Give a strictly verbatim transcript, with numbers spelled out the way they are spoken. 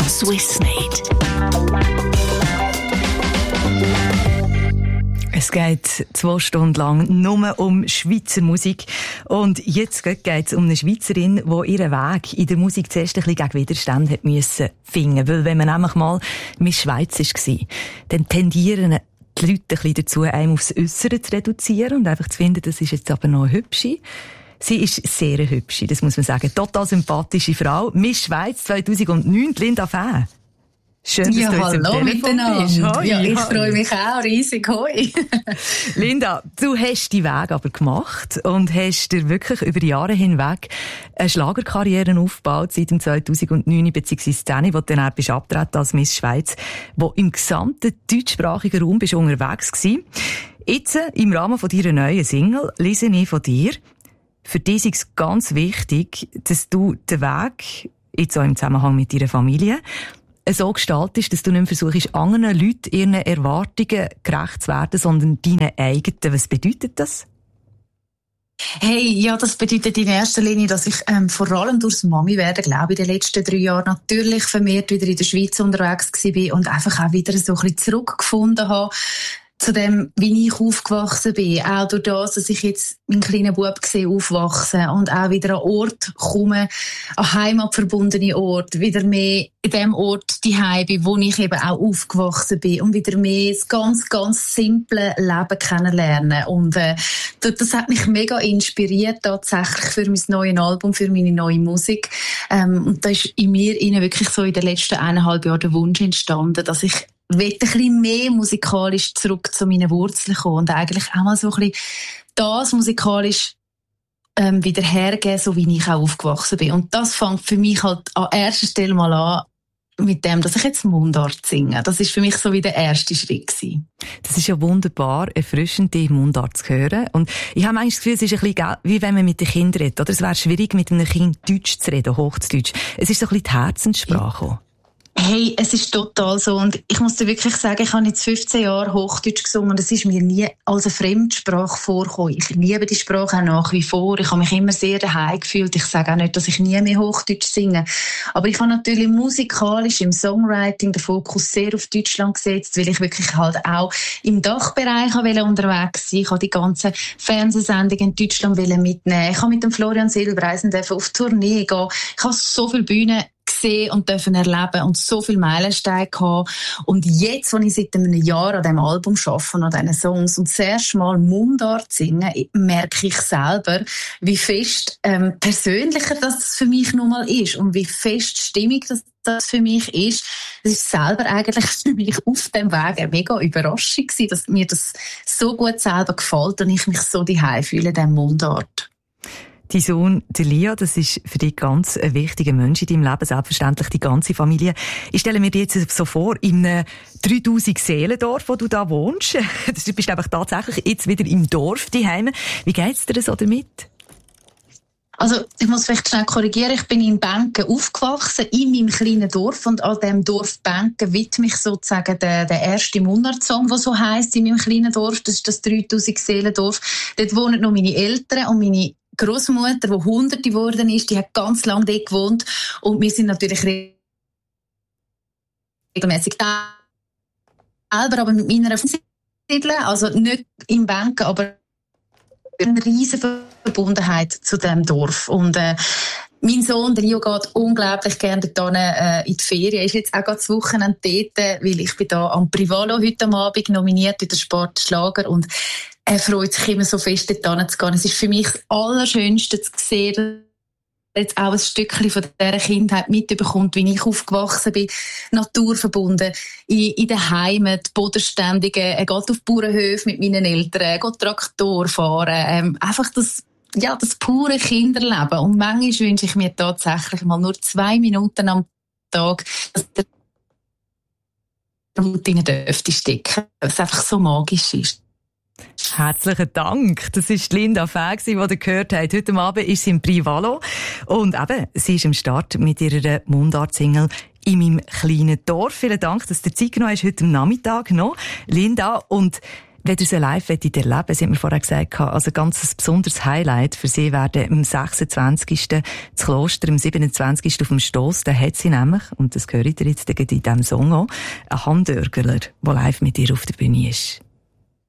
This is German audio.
Swissmade. Es geht zwei Stunden lang nur um Schweizer Musik. Und jetzt geht es um eine Schweizerin, die ihren Weg in der Musik zuerst ein bisschen gegen Widerstand hat müssen finden. Weil wenn man nämlich mal Miss Schweiz war, dann tendieren die Leute ein bisschen dazu, einem aufs Äussere zu reduzieren und einfach zu finden, das ist jetzt aber noch eine Hübsche. Sie ist sehr eine Hübsche, das muss man sagen. Total sympathische Frau. Miss Schweiz zweitausendneun, Linda Fäh. Schön, dass ja, du jetzt hallo im Telefon bist. Hoi, ja, ich hoi. freue mich auch riesig. Hoi. Linda, du hast die Weg aber gemacht und hast dir wirklich über die Jahre hinweg eine Schlagerkarriere aufgebaut seit dem zweitausendneun, beziehungsweise Szene, wo du dann bist abgetreten als Miss Schweiz, wo im gesamten deutschsprachigen Raum bist unterwegs gewesen. Jetzt, im Rahmen von deiner neuen Single, lese ich von dir, für dich ist es ganz wichtig, dass du den Weg, jetzt auch im Zusammenhang mit deiner Familie, so gestaltest, dass du nicht mehr versuchst, anderen Leuten ihren Erwartungen gerecht zu werden, sondern deinen eigenen. Was bedeutet das? Hey, ja, das bedeutet in erster Linie, dass ich ähm, vor allem durchs Mami werden, glaube ich, in den letzten drei Jahren natürlich vermehrt wieder in der Schweiz unterwegs war und einfach auch wieder so ein bisschen zurückgefunden habe zu dem, wie ich aufgewachsen bin. Auch durch das, dass ich jetzt meinen kleinen Bub sehe aufwachsen und auch wieder an Ort komme, an heimatverbundene Ort, wieder mehr in dem Ort daheim bin, wo ich eben auch aufgewachsen bin und wieder mehr das ganz, ganz simple Leben kennenlernen. Und äh, das hat mich mega inspiriert tatsächlich für mein neues Album, für meine neue Musik. Ähm, und da ist in mir innen wirklich so in den letzten eineinhalb Jahren der Wunsch entstanden, dass ich will ein bisschen mehr musikalisch zurück zu meinen Wurzeln kommen und eigentlich auch mal so ein bisschen das musikalisch ähm, wieder hergeben, so wie ich auch aufgewachsen bin. Und das fängt für mich halt an erster Stelle mal an mit dem, dass ich jetzt Mundart singe. Das ist für mich so wie der erste Schritt gewesen. Das ist ja wunderbar, erfrischend, die Mundart zu hören. Und ich habe manchmal das Gefühl, es ist ein bisschen wie wenn man mit den Kindern redet. Oder es wäre schwierig, mit einem Kind Deutsch zu reden, Hochdeutsch. Es ist so ein bisschen die Herzenssprache. Ja. Hey, es ist total so. Und ich muss dir wirklich sagen, ich habe jetzt fünfzehn Jahre Hochdeutsch gesungen und es ist mir nie als eine Fremdsprache vorgekommen. Ich liebe die Sprache auch nach wie vor. Ich habe mich immer sehr daheim gefühlt. Ich sage auch nicht, dass ich nie mehr Hochdeutsch singe. Aber ich habe natürlich musikalisch im Songwriting den Fokus sehr auf Deutschland gesetzt, weil ich wirklich halt auch im Dachbereich unterwegs sein. Ich habe die ganzen Fernsehsendungen in Deutschland mitnehmen. Ich habe mit dem Florian Silbereisen auf Tournee gehen. Ich habe so viele Bühnen gesehen und dürfen erleben und so viele Meilensteine gehabt. Und jetzt, als ich seit einem Jahr an diesem Album arbeite, an diesen Songs und das erste Mal Mundart singe, merke ich selber, wie fest ähm, persönlicher das für mich nun mal ist und wie fest stimmig das, das für mich ist. Das ist selber eigentlich für mich auf dem Weg eine mega Überraschung gewesen, dass mir das so gut selber gefällt und ich mich so daheim fühle in diesem Mundart. Dein Sohn, der Lia, das ist für dich ganz ein wichtiger Mensch in deinem Leben, selbstverständlich die ganze Familie. Ich stelle mir dir jetzt so vor, in einem dreitausend Seelendorf, wo du da wohnst. Du bist einfach tatsächlich jetzt wieder im Dorf daheim. Wie geht's dir so damit? Also, ich muss vielleicht schnell korrigieren. Ich bin in Benken aufgewachsen, in meinem kleinen Dorf. Und an diesem Dorf Benken widme ich sozusagen den, den ersten Mundart-Song, der so heisst in meinem kleinen Dorf. Das ist das dreitausend Seelendorf. Dort wohnen noch meine Eltern und meine Großmutter, die Hunderte geworden ist, die hat ganz lange dort gewohnt. Und wir sind natürlich regelmässig selber, aber mit meiner Familie, also nicht in Benken, aber eine riesige Verbundenheit zu diesem Dorf. Und äh, mein Sohn, der Leo, geht unglaublich gerne dort äh, in die Ferien. Er ist jetzt auch das Wochenende dort, weil ich bin da am Privalo heute am Abend nominiert in der Sport Schlager und er freut sich immer so fest, dort zu gehen. Es ist für mich das Allerschönste zu sehen, jetzt auch ein Stückchen von dieser Kindheit mitbekommt, wie ich aufgewachsen bin, naturverbunden, in, in der Heimat, bodenständige, er geht auf Bauernhöfe mit meinen Eltern, er geht Traktor fahren, ähm, einfach das, ja, das pure Kinderleben. Und manchmal wünsche ich mir tatsächlich mal nur zwei Minuten am Tag, dass der Mut in den Dürfte stecken, weil es einfach so magisch ist. Herzlichen Dank. Das war Linda Fäh, die ihr gehört habt. Heute Abend ist sie im Privalo. Und eben, sie ist am Start mit ihrer Mundart-Single «In meinem kleinen Dorf». Vielen Dank, dass du Zeit genommen hast, heute am Nachmittag noch. Linda, und wenn ihr sie live erleben wollt, sie haben mir vorher gesagt, also ganz ein besonderes Highlight für sie werden am sechsundzwanzigsten das Kloster, am siebenundzwanzigsten auf dem Stoss, da hat sie nämlich, und das höre ich jetzt in diesem Song auch, einen Handörgler, der live mit ihr auf der Bühne ist.